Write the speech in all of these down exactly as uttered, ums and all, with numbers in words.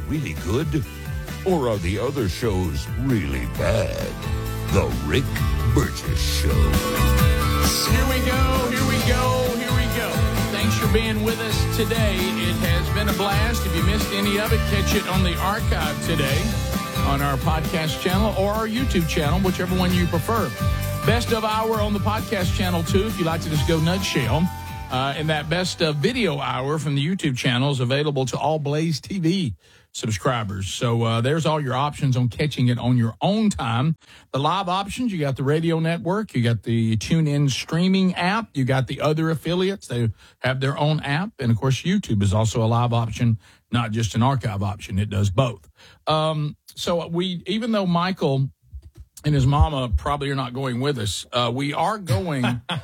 really good? Or are the other shows really bad? The Rick Burgess Show. Here we go, here we go, here we go. Thanks for being with us today. It has been a blast. If you missed any of it, catch it on the archive today on our podcast channel or our YouTube channel, whichever one you prefer. Best of hour on the podcast channel, too, if you like to just go nutshell. Uh, and that best of video hour from the YouTube channel is available to all Blaze T V subscribers. So uh, there's all your options on catching it on your own time. The live options, you got the radio network, you got the TuneIn streaming app, you got the other affiliates. They have their own app. And, of course, YouTube is also a live option, not just an archive option. It does both. Um, so we, even though Michael and his mama probably are not going with us, uh, we are going.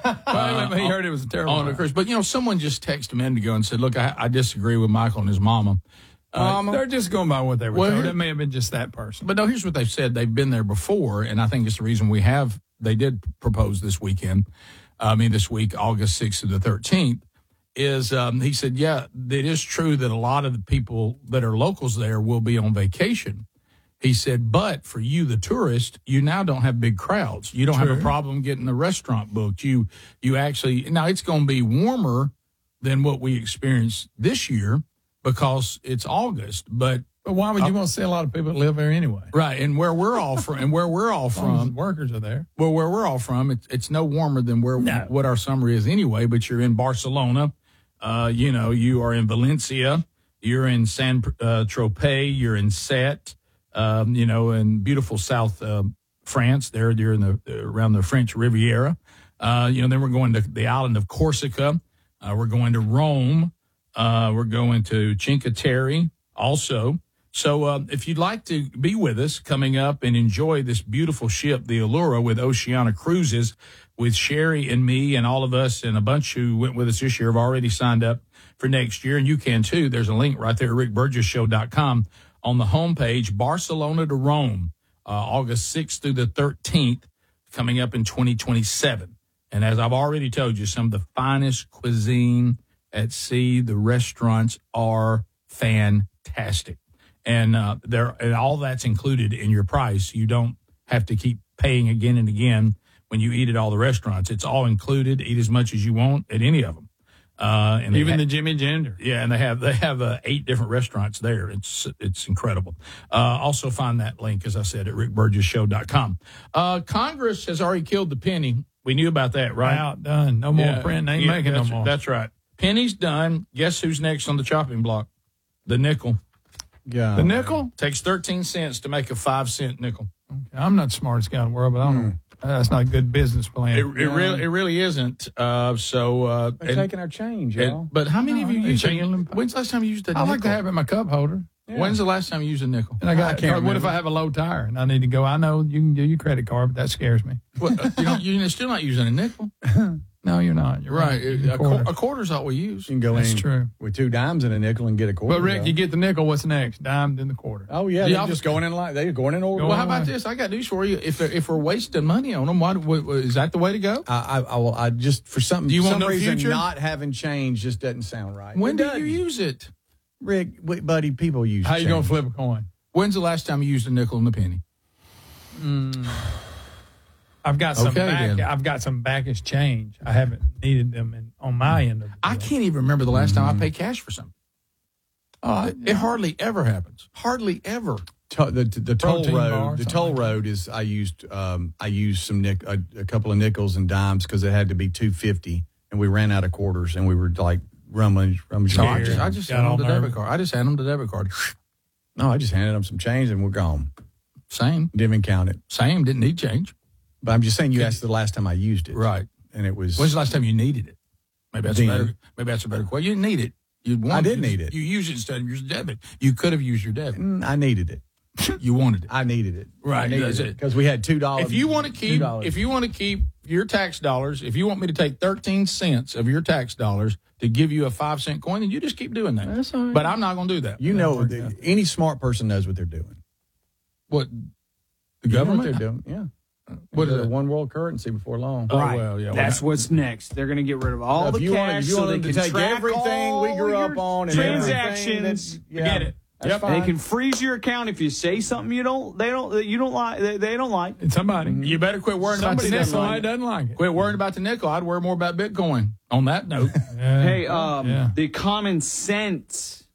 Uh, he heard it was a terrible on a cruise. But, you know, someone just texted a minute ago and said, look, I, I disagree with Michael and his mama. Uh, They're just going by what they were well, told. here, It may have been just that person. But no, here's what they've said. They've been there before, and I think it's the reason we have. They did propose this weekend. Uh, I mean, this week, August sixth to the thirteenth, is um, he said, yeah, it is true that a lot of the people that are locals there will be on vacation. He said, but for you, the tourist, you now don't have big crowds. You don't True. have a problem getting the restaurant booked. You, you actually, now it's going to be warmer than what we experienced this year, because it's August, but But why would you uh, want to see a lot of people that live there anyway? right, and where we're all from, and where we're all As long as from, workers are there. well, where we're all from, it's it's no warmer than where No. what our summer is anyway. But you're in Barcelona, uh, you know, you are in Valencia, you're in San uh, Tropez, you're in Sète, um, you know, in beautiful South uh, France. There, you're in the around the French Riviera. Uh, you know, then we're going to the island of Corsica. Uh, we're going to Rome. Uh, we're going to Cinque Terre also. So uh, if you'd like to be with us coming up and enjoy this beautiful ship, the Allura, with Oceana Cruises, with Sherry and me and all of us and a bunch who went with us this year have already signed up for next year, and you can too. There's a link right there at rick burgess show dot com on the homepage, Barcelona to Rome, uh, August sixth through the thirteenth, coming up in twenty twenty-seven. And as I've already told you, some of the finest cuisine at sea. The restaurants are fantastic. And uh, there, and all that's included in your price. You don't have to keep paying again and again when you eat at all the restaurants. It's all included. Eat as much as you want at any of them. Uh, and Even ha- the Jimmy Ginger. Yeah, and they have they have uh, eight different restaurants there. It's it's incredible. Uh, also find that link, as I said, at rick burgess show dot com. Uh, Congress has already killed the penny. We knew about that, right? Out, done. No more Yeah, print. Ain't yeah, making no that's- more. That's right. Penny's done. Guess who's next on the chopping block? The nickel. Yeah. The nickel? Takes thirteen cents to make a five cent nickel. Okay. I'm not the smartest guy in the world, but I don't know. That's not a good business plan. It, it really, it really isn't. Uh, so, uh, They're and- taking our change, and- y'all. but how many of you No, use they a, taking- when's the last time you used a I nickel? like to have it in my cup holder. Yeah. When's the last time you used a nickel? And I got. I can't what if remember. I have a low tire and I need to go? I know you can do your credit card, but that scares me. What, uh, you know, you're still not using a nickel. No, you're not. You're Right. right. A, quarter. a quarter's all we use. You can go That's in true. with two dimes and a nickel and get a quarter. But Rick, though. you get the nickel. What's next? Dime, then the quarter. Oh yeah, Yeah, they're just going in like they're going in order. Well, how on. about this? I got news for you. If if we're wasting money on them, why, what, is that the way to go? I, I, I will. I just for some Do you want some no reason future? not having change just doesn't sound right. When It do doesn't. you use it? Rick, wait, buddy? People use. How you gonna change. flip a coin? When's the last time you used a nickel and a penny? I've got some. Okay, back, then. I've got some backish change. I haven't needed them in, on my end of the I deal. can't even remember the last time I paid cash for something. Oh, It, it hardly ever happens. Hardly ever. To, the the toll Protein road. bar, the something toll like that. road is. I used. Um, I used some nick a, a couple of nickels and dimes because it had to be two fifty, and we ran out of quarters, and we were like rummaging. rummaging So I around. just, I just Got hand all them the nervous. debit card. I just hand them the debit card. no, I just handed them some change, and we're gone. Same. Didn't even count it. Same. Didn't need change. But I'm just saying, you asked the last time I used it, Right. And it was. When's the last time you needed it? Maybe that's Then. a better. Maybe that's a better question. You didn't need it. You I did need it. You used it instead of your debit. You could have used your debit. Mm, I needed it. You wanted it. I needed it. Right, I needed that's it it. because we had two dollars. If you want to keep, if you want to keep your tax dollars, if you want me to take thirteen cents of your tax dollars to give you a five cent coin, then you just keep doing that. That's all right. But I'm not going to do that. you know, work the, out. any smart person knows what they're doing. What? The You know government? what they're doing? Yeah. What is Go to it? one world currency before long. Oh, Right. well, yeah, well, That's that- what's next. They're going to get rid of all if the you cash want, if you so want they them to can take track everything all we grew your up on and everything transactions. that's- yeah. Forget it. That's Yep. fine. They can freeze your account if you say something you don't. They don't. You don't like. They, they don't like. It's somebody. You better quit worrying Somebody about the nickel. somebody doesn't like it. Quit worrying about the nickel. I'd worry more about Bitcoin. On that note. Yeah. Hey, um, Yeah. the Common Sense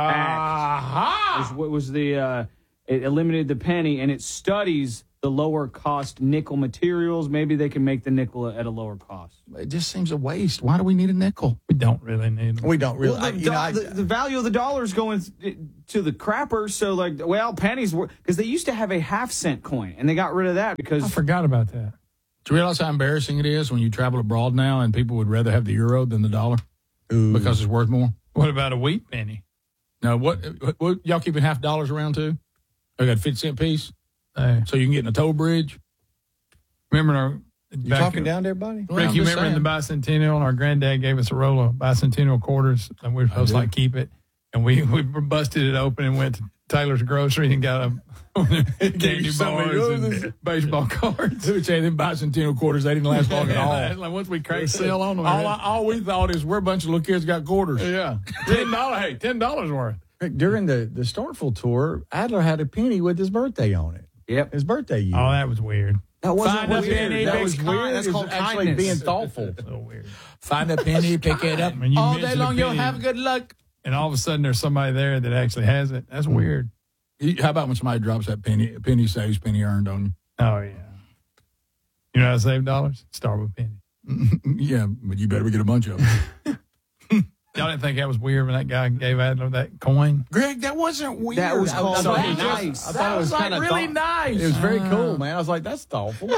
Aha! is what was the. Uh, it eliminated the penny, and it studies the lower cost nickel materials. Maybe they can make the nickel at a lower cost. It just seems a waste. Why do we need a nickel? We don't really need them. We don't really. Well, the, I, you know, I, the, the value of the dollar is going to the crapper. So, like, well, pennies were because they used to have a half cent coin, and they got rid of that because I forgot about that. Do you realize how embarrassing it is when you travel abroad now and people would rather have the euro than the dollar Ooh. because it's worth more? What about a wheat penny? No, what, what y'all keeping half dollars around too? I got a fifty cent piece, Hey, so you can get in a toll bridge. remember our you talking down to everybody? Well, Rick, I'm you just remember in the saying. bicentennial, and our granddad gave us a roll of bicentennial quarters, and we were supposed to do. like keep it, and we we busted it open and went to Taylor's Grocery and got a candy somebody, bars "Oh, and this- baseball cards. Let me tell you, them bicentennial quarters, they didn't last long at all. Like once we cracked sale on them, All, I, all we thought is we're a bunch of little kids got quarters. yeah, ten dollars. Hey, ten dollars worth. Rick, during the the Starkville tour, Adler had a penny with his birthday on it. Yep. His birthday year. Oh, that was weird. that wasn't Find a weird. penny, That that was was weird. That's It's called actually kindness. being thoughtful. So weird. Find a penny, pick it up. When you all day mention a long, you'll penny- have good luck. And all of a sudden, there's somebody there that actually has it. That's weird. You- How about when somebody drops that penny, penny saves, penny earned on Oh yeah. You know how to save dollars? Start with a penny. you? Yeah, but you better get a bunch of them. Y'all didn't think that was weird when that guy gave Adler that coin? Greg, that wasn't weird. That was called thought uh, it was just- nice. I thought it was like kind of really nice. It was very cool, man. I was like, that's thoughtful.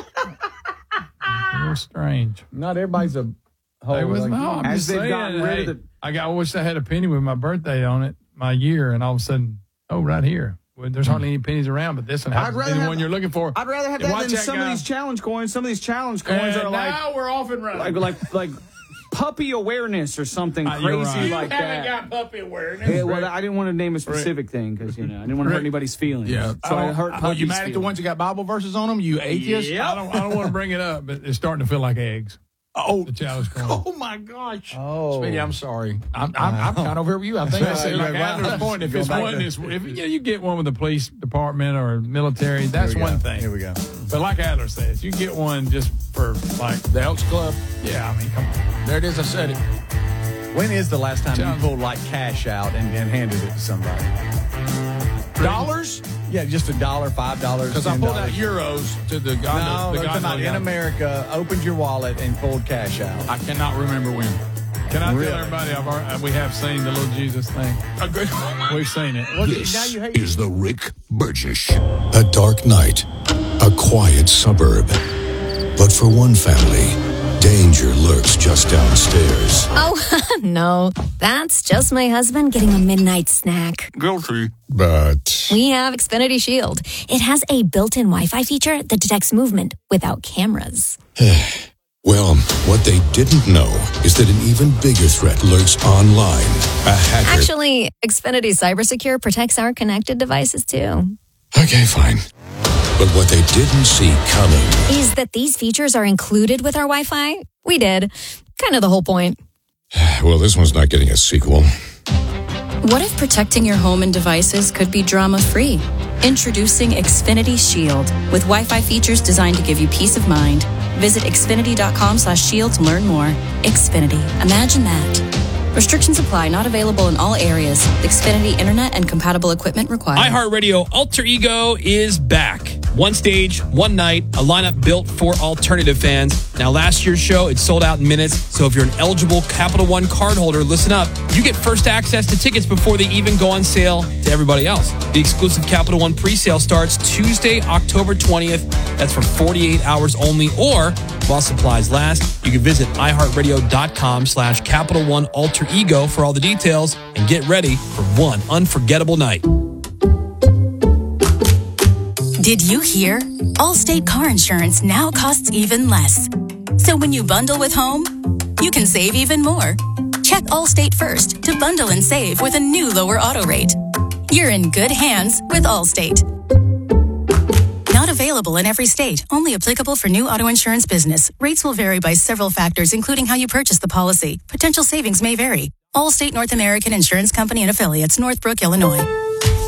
A little strange. Not everybody's a whole. It was like, no. I'm As just they've saying, gotten rid of hey, the- I got. I wish I had a penny with my birthday on it, my year, and all of a sudden, oh, right here. Well, there's hardly any pennies around, but this one I'd happens to rather be the have- one you're looking for. I'd rather have And that watch than that some guy. of these challenge coins. Some of these challenge coins And are like now we're off and running. like like like puppy awareness or something Uh, you're crazy right. you like haven't that. got puppy awareness. Yeah, well, I didn't want to name a specific thing because you know I didn't want to hurt anybody's feelings. Yeah. so I hurt. Well, Puppies' you mad at the feelings. ones that got Bible verses on them? You atheist? I don't. I don't want to bring it up, but it's starting to feel like eggs. Oh, The challenge coin. oh my gosh. Oh. Speedy, I'm sorry. I'm, I'm, I'm kind of over with you. I think I Say, said like like Adler's point, if Go it's back one, to- it's, if you, know, you get one with the police department or military, that's Here we one go. thing. Here we go. But like Adler says, you get one just for like, the Elks Club. yeah, I mean, come on. There it is. I said it. When is the last time Tell you pulled like cash out and, and handed it to somebody? Dollars? Yeah, just a dollar, five dollars. Because I pulled out euros to the guy. No, the I'm guy talking about in America, opened your wallet and pulled cash out. I cannot remember when. Can I Really? tell everybody I've already, we have seen the little Jesus thing? A good We've seen it. This now you hate is the Rick Burgess Show. A dark night, a quiet suburb. But for one family, danger lurks just downstairs. Oh, no. That's just my husband getting a midnight snack. Guilty. But We have Xfinity Shield. It has a built-in Wi-Fi feature that detects movement without cameras. well, what they didn't know is that an even bigger threat lurks online. A hacker. Actually, Xfinity Cybersecure protects our connected devices, too. Okay, fine. But what they didn't see coming. Is that these features are included with our Wi-Fi? We did. Kind of the whole point. Well, this one's not getting a sequel. What if protecting your home and devices could be drama-free? Introducing Xfinity Shield with Wi-Fi features designed to give you peace of mind. Visit xfinity.com slash shield to learn more. Xfinity. Imagine that. Restrictions apply. Not available in all areas. Xfinity Internet and compatible equipment required. iHeartRadio Alter Ego is back. One stage, one night, a lineup built for alternative fans. Now, last year's show, it sold out in minutes, so if you're an eligible Capital One cardholder, listen up. You get first access to tickets before they even go on sale to everybody else. The exclusive Capital One presale starts Tuesday, October twentieth. That's for forty-eight hours only, or while supplies last, you can visit iHeartRadio.com slash Capital One Alter Ego for all the details and get ready for one unforgettable night. Did you hear? Allstate car insurance now costs even less. So when you bundle with home, you can save even more. Check Allstate first to bundle and save with a new lower auto rate. You're in good hands with Allstate. Not available in every state. Only applicable for new auto insurance business. Rates will vary by several factors, including how you purchase the policy. Potential savings may vary. Allstate North American Insurance Company and affiliates, Northbrook, Illinois.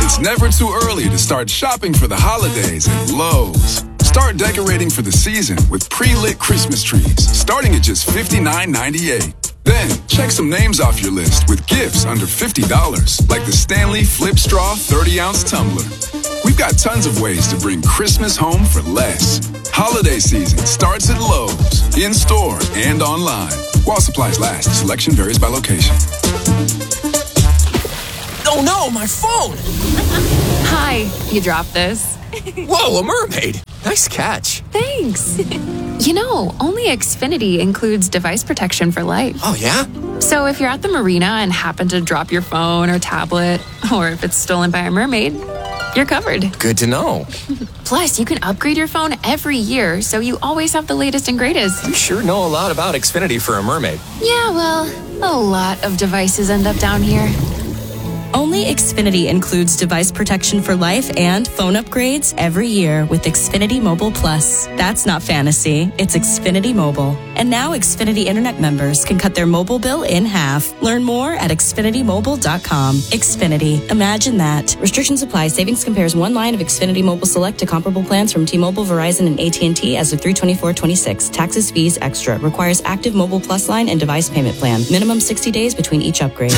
It's never too early to start shopping for the holidays at Lowe's. Start decorating for the season with pre-lit Christmas trees, starting at just fifty-nine ninety-eight. Then, check some names off your list with gifts under fifty dollars, like the Stanley Flip Straw thirty ounce tumbler. We've got tons of ways to bring Christmas home for less. Holiday season starts at Lowe's, in-store and online. While supplies last, selection varies by location. Oh no, my phone! Hi, you dropped this. Whoa, a mermaid! Nice catch. Thanks. You know, only Xfinity includes device protection for life. Oh, yeah? So if you're at the marina and happen to drop your phone or tablet, or if it's stolen by a mermaid, you're covered. Good to know. Plus, you can upgrade your phone every year, so you always have the latest and greatest. You sure know a lot about Xfinity for a mermaid. Yeah, well, a lot of devices end up down here. Only Xfinity includes device protection for life and phone upgrades every year with Xfinity Mobile Plus. That's not fantasy, it's Xfinity Mobile. And now Xfinity Internet members can cut their mobile bill in half. Learn more at Xfinity Mobile dot com. Xfinity, imagine that. Restrictions apply. Savings compares one line of Xfinity Mobile Select to comparable plans from T-Mobile, Verizon, and A T and T as of three twenty-four twenty-six. Taxes, fees, extra. Requires active Mobile Plus line and device payment plan. Minimum sixty days between each upgrade.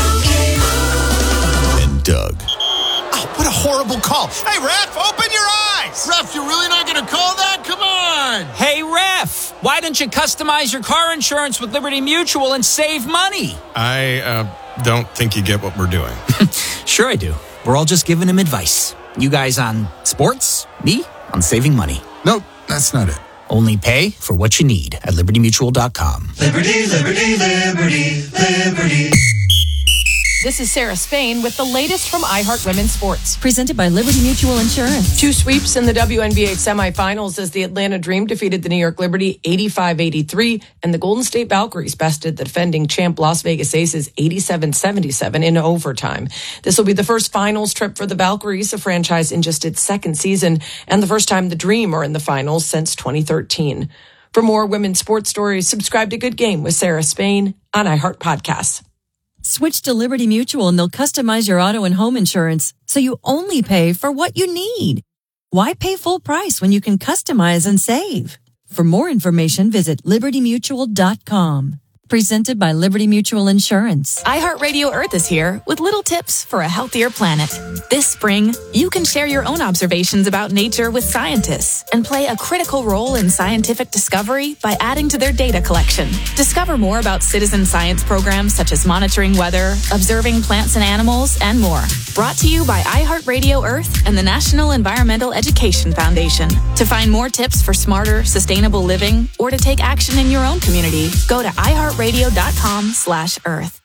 Doug. Oh, what a horrible call. Hey, ref, open your eyes. Ref, you're really not going to call that? Come on. Hey, ref, why don't you customize your car insurance with Liberty Mutual and save money? I uh, don't think you get what we're doing. Sure I do. We're all just giving him advice. You guys on sports, me on saving money. Nope, that's not it. Only pay for what you need at Liberty Mutual dot com. Liberty, Liberty, Liberty, Liberty. This is Sarah Spain with the latest from iHeart Women's Sports. Presented by Liberty Mutual Insurance. Two sweeps in the W N B A semifinals as the Atlanta Dream defeated the New York Liberty eighty-five eighty-three, and the Golden State Valkyries bested the defending champ Las Vegas Aces eighty-seven seventy-seven in overtime. This will be the first finals trip for the Valkyries, a franchise in just its second season, and the first time the Dream are in the finals since twenty thirteen. For more women's sports stories, subscribe to Good Game with Sarah Spain on iHeart Podcasts. Switch to Liberty Mutual and they'll customize your auto and home insurance so you only pay for what you need. Why pay full price when you can customize and save? For more information, visit Liberty Mutual dot com. Presented by Liberty Mutual Insurance. iHeartRadio Earth is here with little tips for a healthier planet. This spring, you can share your own observations about nature with scientists and play a critical role in scientific discovery by adding to their data collection. Discover more about citizen science programs such as monitoring weather, observing plants and animals, and more. Brought to you by iHeartRadio Earth and the National Environmental Education Foundation. To find more tips for smarter, sustainable living or to take action in your own community, go to iHeartRadio.com slash Earth.